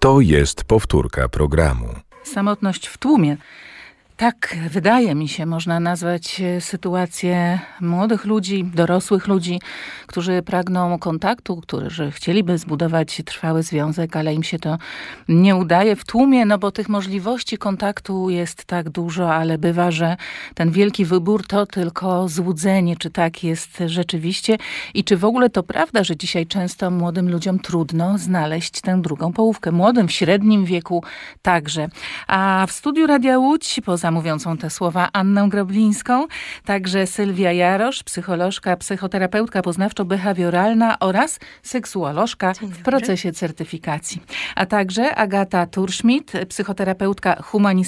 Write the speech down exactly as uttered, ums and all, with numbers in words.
To jest powtórka programu. Samotność w tłumie. Tak, wydaje mi się, można nazwać sytuację młodych ludzi, dorosłych ludzi, którzy pragną kontaktu, którzy chcieliby zbudować trwały związek, ale im się to nie udaje w tłumie, no bo tych możliwości kontaktu jest tak dużo, ale bywa, że ten wielki wybór to tylko złudzenie. Czy tak jest rzeczywiście i czy w ogóle to prawda, że dzisiaj często młodym ludziom trudno znaleźć tę drugą połówkę? Młodym, w średnim wieku także. A w studiu Radia Łódź, poza mówiącą te słowa Annę Groblińską, także Sylwia Jarosz, psycholożka, psychoterapeutka poznawczo-behawioralna oraz seksuolożka w procesie certyfikacji. A także Agata Turschmidt, psychoterapeutka humanistyczna,